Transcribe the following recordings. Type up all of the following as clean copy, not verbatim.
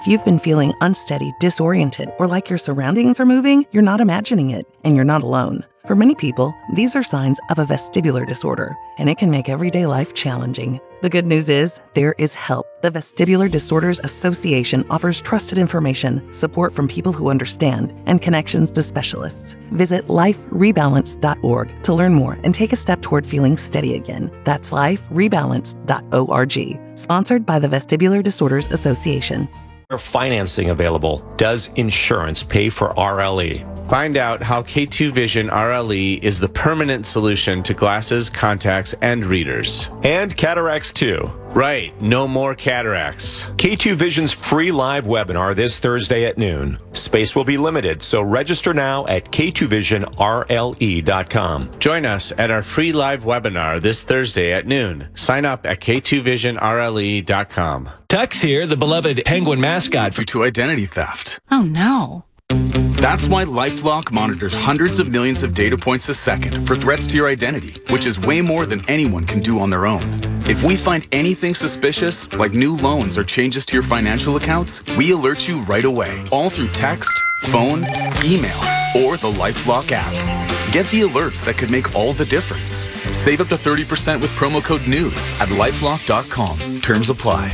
If you've been feeling unsteady, disoriented, or like your surroundings are moving, you're not imagining it, and you're not alone. For many people, these are signs of a vestibular disorder, and it can make everyday life challenging. The good news is, there is help. The Vestibular Disorders Association offers trusted information, support from people who understand, and connections to specialists. Visit liferebalance.org to learn more and take a step toward feeling steady again. That's liferebalance.org. Sponsored by the Vestibular Disorders Association. Financing available. Does insurance pay for RLE? Find out how K2 Vision RLE is the permanent solution to glasses, contacts, and readers. And cataracts too. Right, no more cataracts. K2 Vision's free live webinar this Thursday at noon. Space will be limited, so register now at k2visionrle.com. Join us at our free live webinar this Thursday at noon. Sign up at k2visionrle.com. Tux here, the beloved Penguin mascot, due to identity theft. Oh, no. That's why LifeLock monitors hundreds of millions of data points a second for threats to your identity, which is way more than anyone can do on their own. If we find anything suspicious, like new loans or changes to your financial accounts, we alert you right away, all through text, phone, email, or the LifeLock app. Get the alerts that could make all the difference. Save up to 30% with promo code NEWS at lifelock.com. Terms apply.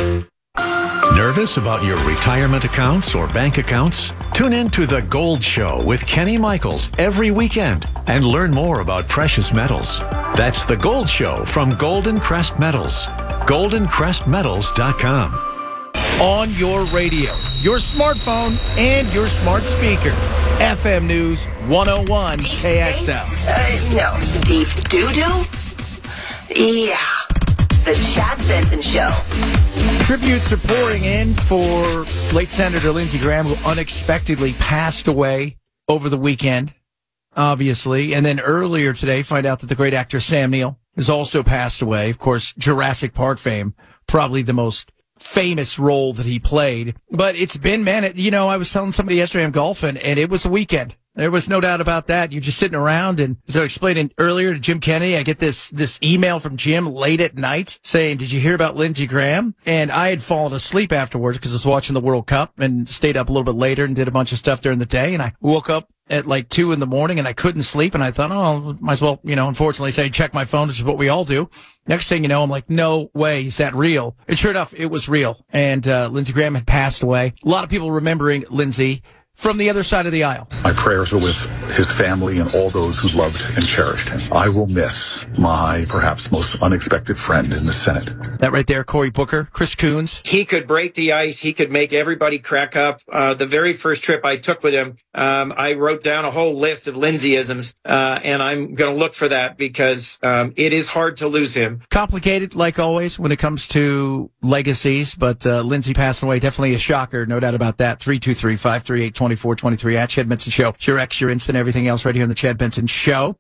Nervous about your retirement accounts or bank accounts? Tune in to The Gold Show with Kenny Michaels every weekend and learn more about precious metals. That's The Gold Show from Golden Crest Metals. GoldenCrestMetals.com. On your radio, your smartphone, and your smart speaker. FM News 101 Deep KXL. No. Deep doo-doo? Yeah. The Chad Benson Show. Tributes are pouring in for late Senator Lindsey Graham, who unexpectedly passed away over the weekend, obviously. And then earlier today, find out that the great actor Sam Neill has also passed away. Of course, Jurassic Park fame, probably the most famous role that he played. But it's been, man, I was telling somebody yesterday I'm golfing, and it was a weekend. There was no doubt about that. You're just sitting around, and as I explained earlier to Jim Kennedy, I get this email from Jim late at night saying, "Did you hear about Lindsey Graham?" And I had fallen asleep afterwards because I was watching the World Cup and stayed up a little bit later and did a bunch of stuff during the day. And I woke up at like 2 a.m. and I couldn't sleep. And I thought, might as well, unfortunately say check my phone, which is what we all do. Next thing you know, I'm like, no way, is that real? And sure enough, it was real. And Lindsey Graham had passed away. A lot of people remembering Lindsey from the other side of the aisle. My prayers are with his family and all those who loved and cherished him. I will miss my perhaps most unexpected friend in the Senate. That right there, Cory Booker, Chris Coons. He could break the ice. He could make everybody crack up. The very first trip I took with him, I wrote down a whole list of Lindseyisms, and I'm going to look for that because it is hard to lose him. Complicated, like always, when it comes to legacies, but Lindsey passing away, definitely a shocker, no doubt about that. 323-538-2423 at Chad Benson Show. Your X, your instant, everything else right here on the Chad Benson Show.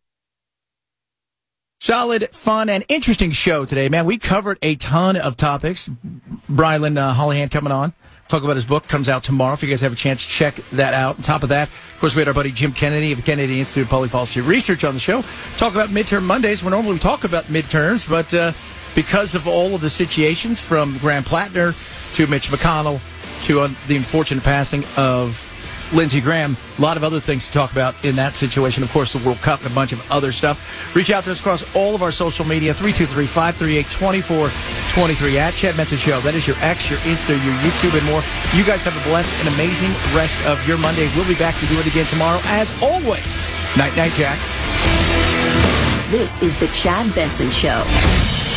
Solid, fun, and interesting show today, man. We covered a ton of topics. Brylan Hollihan coming on. Talk about his book. Comes out tomorrow. If you guys have a chance, check that out. On top of that, of course, we had our buddy Jim Kennedy of the Kennedy Institute of Public Policy Research on the show. Talk about midterm Mondays. We normally talk about midterms, but because of all of the situations from Graham Plattner to Mitch McConnell to the unfortunate passing of Lindsey Graham, a lot of other things to talk about in that situation. Of course, the World Cup and a bunch of other stuff. Reach out to us across all of our social media, 323-538-2423 at Chad Benson Show. That is your X, your Insta, your YouTube, and more. You guys have a blessed and amazing rest of your Monday. We'll be back to do it again tomorrow, as always. Night, night, Jack. This is the Chad Benson Show.